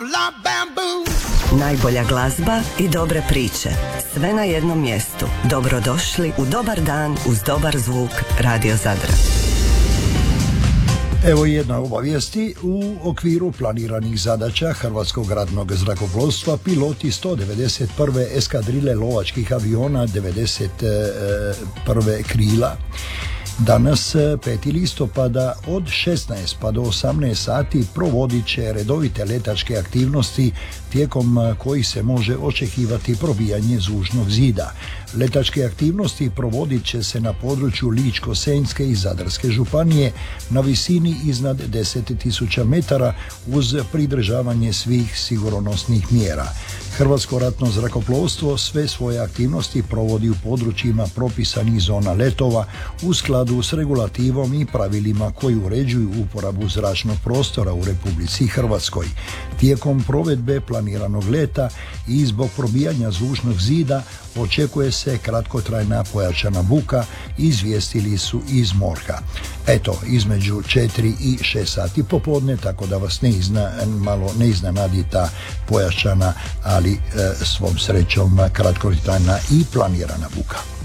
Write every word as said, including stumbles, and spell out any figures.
la bamboo. Najbolja glazba i dobre priče. Sve na jednom mjestu. Dobrodošli u dobar dan uz dobar zvuk Radio Zadra. Evo jedna obavijesti. U okviru planiranih zadaća Hrvatskog ratnog zrakoplovstva piloti sto devedeset prve eskadrile lovačkih aviona devedeset prve krila danas peti listopada od šesnaest pa do osamnaest sati provodit će redovite letačke aktivnosti tijekom kojih se može očekivati probijanje zvučnog zida. Letačke aktivnosti provodit će se na području Ličko-senjske i Zadarske županije na visini iznad deset tisuća metara uz pridržavanje svih sigurnosnih mjera. Hrvatsko ratno zrakoplovstvo sve svoje aktivnosti provodi u područjima propisanih zona letova u skladu s regulativom i pravilima koji uređuju uporabu zračnog prostora u Republici Hrvatskoj. Tijekom provedbe planiranog leta i zbog probijanja zvučnog zida očekuje se kratkotrajna pojačana buka, izvijestili su iz morha. Eto, između četiri i šest sati popodne, tako da vas ne izna, malo ne iznenadi ta pojačana, ali e, svom srećom kratkotrajna i planirana buka.